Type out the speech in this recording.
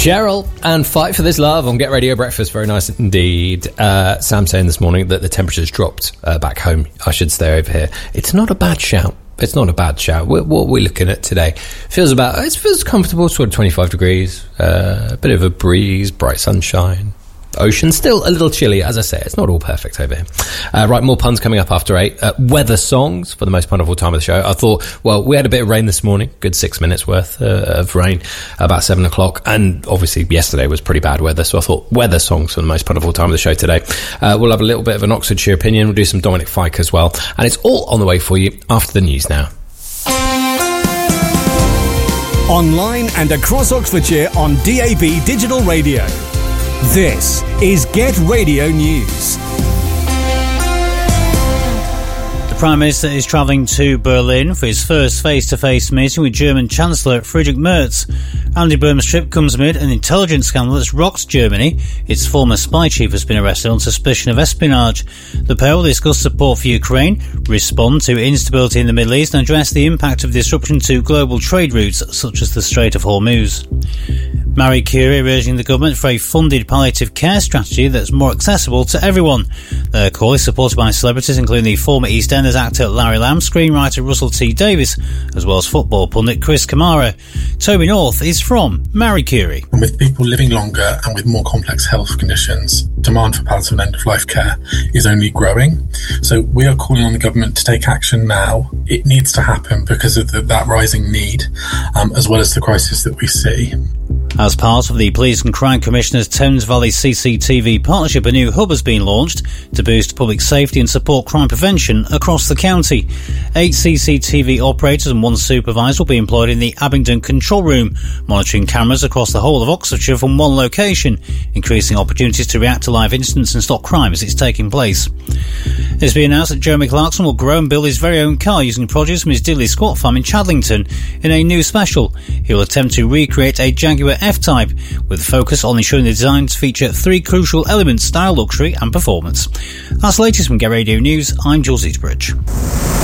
Cheryl and Fight for This Love on Get Radio Breakfast. Very nice indeed. Sam saying this morning that the temperature's dropped back home. I should stay over here. It's not a bad shout. It's not a bad shout. What we're looking at today it feels comfortable, sort of 25 degrees, a bit of a breeze, bright sunshine. Ocean still a little chilly, as I say. It's not all perfect over here. Right, more puns coming up after 8. Weather songs for the most wonderful time of the show. I thought, well, we had a bit of rain this morning, good 6 minutes worth of rain, about 7 o'clock, and obviously yesterday was pretty bad weather, so I thought weather songs for the most wonderful time of the show today. We'll have a little bit of an Oxfordshire opinion, we'll do some Dominic Fike as well, and it's all on the way for you after the news now. Online and across Oxfordshire on DAB Digital Radio. This is Get Radio News. The Prime Minister is travelling to Berlin for his first face-to-face meeting with German Chancellor Friedrich Merz. Andy Burnham's trip comes amid an intelligence scandal that's rocked Germany. Its former spy chief has been arrested on suspicion of espionage. The pair will discuss support for Ukraine, respond to instability in the Middle East and address the impact of disruption to global trade routes such as the Strait of Hormuz. Marie Curie urging the government for a funded palliative care strategy that's more accessible to everyone. Their call is supported by celebrities including the former EastEnders actor Larry Lamb, screenwriter Russell T Davies, as well as football pundit Chris Kamara. Toby North is from Marie Curie. And with people living longer and with more complex health conditions, demand for palliative and end-of-life care is only growing. So we are calling on the government to take action now. It needs to happen because of that rising need, as well as the crisis that we see. As part of the Police and Crime Commissioner's Thames Valley CCTV partnership, a new hub has been launched to boost public safety and support crime prevention across the county. 8 CCTV operators and 1 supervisor will be employed in the Abingdon control room, monitoring cameras across the whole of Oxfordshire from one location, increasing opportunities to react to live incidents and stop crime as it's taking place. It's been announced that Jeremy Clarkson will grow and build his very own car using produce from his Diddley Squat farm in Chadlington in a new special. He will attempt to recreate a Jaguar F-Type with a focus on ensuring the designs feature 3 crucial elements: style, luxury and performance. That's the latest from Get Radio News. I'm Jules Eatbridge.